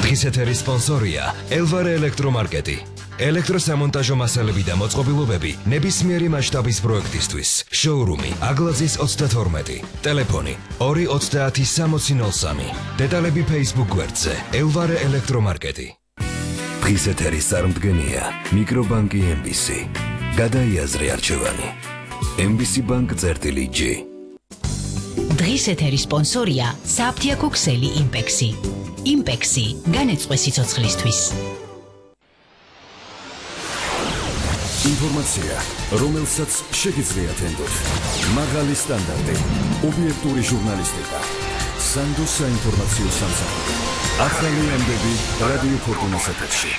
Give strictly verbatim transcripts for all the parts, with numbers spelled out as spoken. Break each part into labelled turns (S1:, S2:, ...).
S1: დღის ეთერის სპონსორია ელვარე ელექტრომარკეტი. ელექტროსამონტაჟო მასალები და მოწყობილობები ნებისმიერი მასშტაბის პროექტისთვის. შოურუმი აგლაზის ოცდათორმეტი. ტელეფონი ორი ოცდაათი სამოცი ნოლ სამი. დეტალები Facebook გვერდზე ელვარე ელექტრომარკეტი. დღის ეთერის წარმდგენია მიკრობანკი ემ ბი სი. გადაიაზრე არჩევანი. ემ ბი სი ბანკ წერტილი ჯი.
S2: დღის ეთერის სპონსორია საფთიაქო ქსელი იმპექსი. იმპექსი განეწყვე სიცოცხლისთვის.
S3: ინფორმაცია, რომელსაც შეგიძლიათ ენდოთ. მაღალი სტანდარტი, ობიექტური ჟურნალისტიკა. სანდოს საინფორმაციო სამსახური. ახალი ამბები რადიო ფორტუნას ეთერში.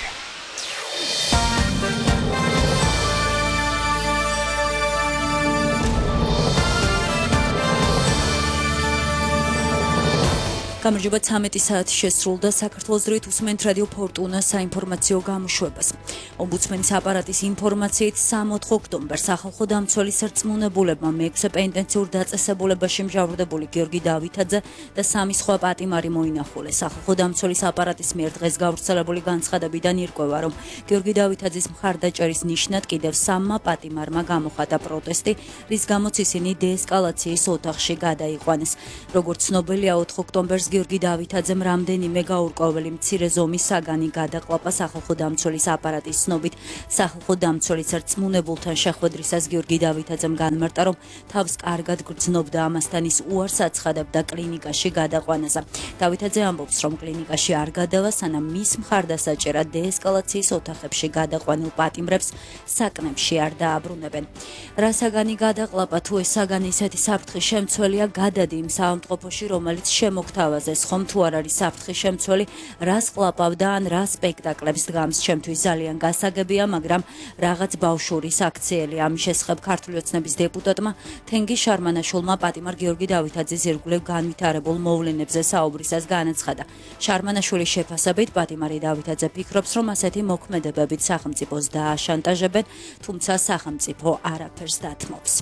S4: გამარჯობა, ცამეტი საათი შესრულდა. საქართველოს დროით უსმენთ რადიო ფორტუნას საინფორმაციო გამოშვებას. ომბუდსმენის აპარატის ინფორმაციით სამოთხე ოქტომბერს სახალხო დამცველის რწმუნებულებმა მეექვსე პენტენციურ დაწესებულებაში მჟავრდებული გიორგი დავითაძე და სამი სხვა პატიმარი მოინახულეს. სახალხო დამცველის აპარატის მიერ დღეს გავრცელებული განცხადებიდან ირკვევა, რომ გიორგი დავითაძის მხარდაჭერის ნიშნად კიდევ სამმა პატიმარმა გამოხატა პროტესტი, რის გამოც ისინი დეესკალაციის ოთახში გადაიყვანეს. როგორც ცნობილია, ოთხ ოქტომბერს გიორგი დავითაძემ რამდენიმე გაურკვეველი მცირე ზომის საგანი გადაყლაპა სახალხო დამცველის აპარატის ცნობით. სახალხო დამცველის რწმუნებულთან შეხვედრისას გიორგი დავითაძემ განმარტა, რომ თავს კარგად გრძნობდა, ამასთან ის უარს აცხადებდა კლინიკაში გადაყვანაზე. დავითაძე ამბობს, რომ კლინიკაში არ გადავა, სანამ მის მხარდასაჭერად დეესკალაციის ოთახებში გადაყვანილ პატიმრებს საკნებში არ დააბრუნებენ. რა საგანი გადაყლაპა, თუ ეს საგანი ისეთი საფრთხის შემცველია, გადადი იმ საავადმყოფოში, რომელიც შემოგთავაზეს, ხომ თუ არ არის საფრთხის შემცველი, რას ყლაპავდა ან რა სპექტაკლებს დგამს, ჩემთვის ძალიან გასაგებია, მაგრამ რაღაც ბავშვური საქციელი. ამის შესახებ ქართული ოცნების დეპუტატმა თენგი შარმანაშვილმა პატიმარ გიორგი დავითაძის ირგვლივ განვითარებულ მოვლენებზე საუბრისას განაცხადა. შარმანაშვილის შეფასებით პატიმარი დავითაძე ფიქრობს, რომ ასეთი მოქმედებებით სახელმწიფოს დააშანტაჟებენ, თუმცა სახელმწიფო არაფერს დათმობს.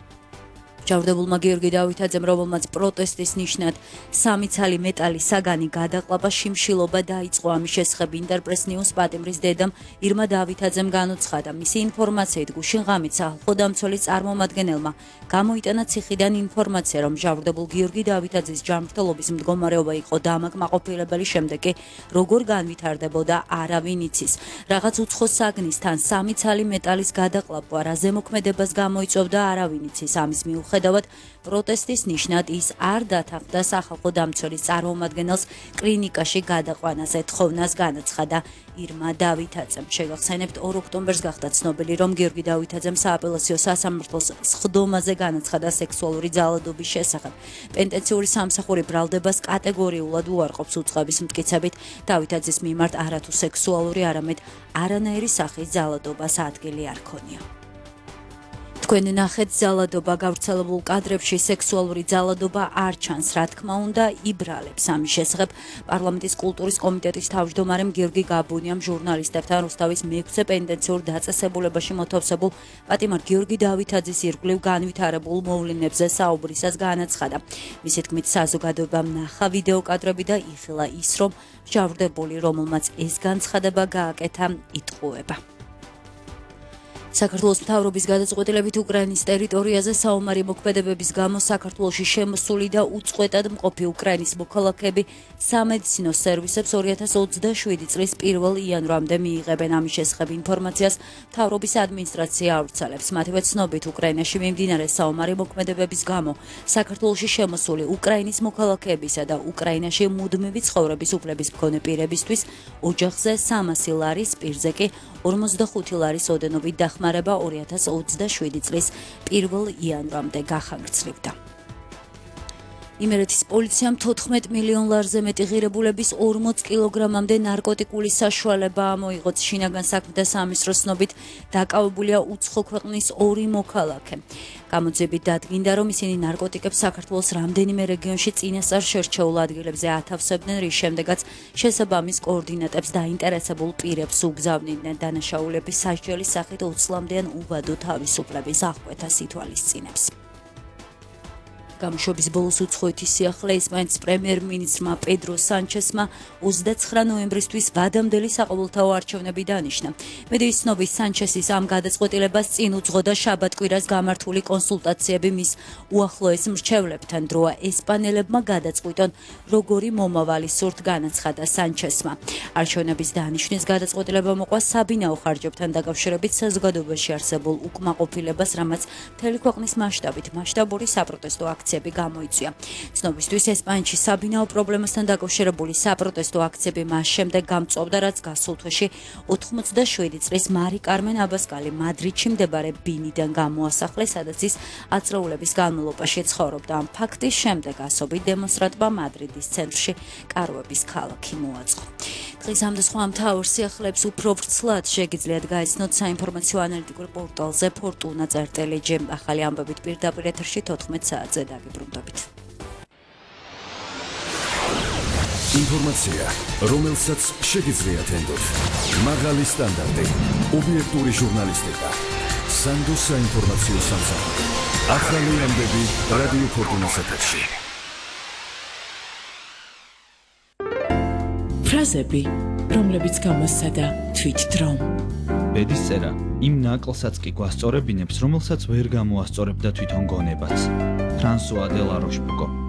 S4: მჟავრდებულმა გიორგი დავითაძემ, რომელმაც პროტესტის ნიშნად სამი ცალი მეტალის საგანი გადაყლაპა, შიმშილობა დაიწყო. ამის შესახებ ინტერპრეს ნიუს პატიმრის დედამ ირმა დავითაძემ განუცხადა, მისი ინფორმაციით გუშინ ღამით სახალხო დამცველის წარმომადგენელმა გამოიტანა ციხიდან ინფორმაცია, რომ მჟავრდებულ გიორგი დავითაძის ჯანმრთელობის მდგომარეობა იყო დამაკმაყოფილებელი, შემდეგ კი როგორ განვითარდებოდა არავინ იცის. რაღაც უცხო საგნის თან სამი ცალი მეტალის გადაყლაპვა რა ზემოქმედებას გამოიწვევდა, არავინ იცის. ამის მიუხედავად ხედავთ პროტესტის ნიშნად ის არ დათანხმდა სახალხო დამცველის წარმომადგენელს კლინიკაში გადაყვანაზე. თხოვნას განაცხადა ირმა დავითაძემ. შეგახსენებთ, ორ ოქტომბერს გახდა ცნობილი, რომ გიორგი დავითაძემ სააპელაციო სასამართლოს სხდომაზე განაცხადა სექსუალური ძალადობის შესახებ. პენტენციური სამსახური ბრალდებას კატეგორიულად უარყოფს უწყების მტკიცებით. დავითაძის მიმართ არათუ სექსუალური, არამედ არანაირი სახის ძალადობას ადგილი არ ქონია. თქვენ ნახეთ ძალადობა, გავრცელებულ კადრებში სექსუალური ძალადობა არ ჩანს, რა თქმა უნდა, იბრალებს. ამის შესახებ პარლამენტის კულტურის კომიტეტის თავმჯდომარემ გიორგი გაბუნიამ ჟურნალისტებთან რუსთავის მეექვსე პენტენციურ დაწესებულებაში მოთავსებულ პატიმარ გიორგი დავითაძის ირგვლივ განვითარებულ მოვლენებზე საუბრისას განაცხადა. მისი თქმით, საზოგადოებამ ნახა ვიდეო კადრები და იხილა ის, რომ მჟავრდებული, რომელმაც ეს განცხადება გააკეთა, იტყუება. საქართველოს მთავრობის გადაწყვეტილებით უკრაინის ტერიტორიაზე საომარი მოქმედებების გამო საქართველოში შემოსული და უწყვეტად მყოფი უკრაინის მოქალაქეები სამედიცინო სერვისებს ორი ათას ოცდაშვიდი წლის პირველ იანვრამდე მიიღებენ. ამის შესახებ ინფორმაციას მთავრობის ადმინისტრაცია ავრცელებს. მათივე ცნობით, უკრაინაში მიმდინარე საომარი მოქმედებების გამო საქართველოში შემოსული უკრაინის მოქალაქეებისა და უკრაინაში მუდმივი ცხოვრების უფლების მქონე პირებისთვის ოჯახზე სამასი ლარის, პირზე კი ორმოცდახუთი ლარის ოდენობით დახმარება ორი ათას ოცდაშვიდი წლის პირველ იანვრამდე გახანგრძლივდა. იმერეთის პოლიციამ თოთხმეტ მილიონ ლარზე მეტი ღირებულების ორმოც კილოგრამამდე ნარკოტიკული საშუალება ამოიღო. შინაგან საქმეთა სამინისტროს ცნობით დაკავებულია უცხო ქვეყნის ორი მოქალაქე. გამოძიებით დადგინდა, რომ ისინი ნარკოტიკებს საქართველოს რამდენიმე რეგიონში წინასწარ შერჩეულ ადგილებზე ათავსებდნენ, რის შემდეგაც შესაბამის კოორდინატებს დაინტერესებულ პირებს უგზავნიდნენ. დანაშაულების სასჯელის სახით ოცლამდეან უბადო თავისუფლების აღკვეთას ითვალისწინებს. გამოშვების ბოლოს უცხოეთის სიახლე ესპანეთის პრემიერ-მინისტრმა პედრო სანჩესმა ოცდაცხრა ნოემბრისთვის ვადამდელი საყოველთაო არჩევნები დანიშნა. მედიის ცნობის სანჩესის ამ გადაწყვეტილებას წინ უძღოდა შაბათ-კვირას გამართული კონსულტაციები მის უახლოეს მრჩევლებთან. დროა ესპანელებმა გადაწყვიტონ, როგორი მომავალი სურთ, განაცხადა სანჩესმა. არჩევნების დანიშვნის გადაწყვეტილება მოყვა საბინაო ხარჯებთან დაკავშირებით საზოგადოებაში არსებულ უკმაყოფილებას, რამაც მთელი ქვეყნის მასშტაბით მასშტაბური საპროტესტო აქციები გამოიწვია. ცნობისთვის ესპანეთში საბინაო პრობლემასთან დაკავშირებული საპროტესტო აქციები მას შემდეგ გამწვავდა, რაც გასულ თვეში ოთხმოცდაშვიდი წლის მარი კარმენ აბასკალი მადრიდში მდებარე ბინიდან გამოასახლეს, სადაც ის ათწლეულების განმავლობაში ცხოვრობდა. ამ ფაქტის შემდეგ ასობით დემონსტრანტმა მადრიდის ცენტრში კარვების ქალაქი მოაწყო. დღის ამ და სხვა მთავარ სიახლეებს უფრო ვრცლად შეგიძლიათ გაიცნოთ საინფორმაციო ანალიტიკურ პორტალზე ფორტუნა წერტელი ჯი. ახალი ამბებით პირდაპირ ეთერში თოთხმეტ საათზე დაგიბრუნდებით.
S3: ინფორმაცია, რომელსაც შეგიძლიათ ენდოთ. მაღალი სტანდარტი, ობიექტური ჟურნალისტიკა. სანდოს საინფორმაციო სამსახური. ახალი ამბები რადიო ფორტუნას ეთერში.
S5: ფრაზები, რომლებიც გამოსცადა თვითდრომ.
S6: ბედის წერა იმ ნაკლსაც კი გვასწორებინებს, რომელსაც ვერ გამოასწორებდა თვითონ გონებაც. ფრანსუა დე ლა როშბუკო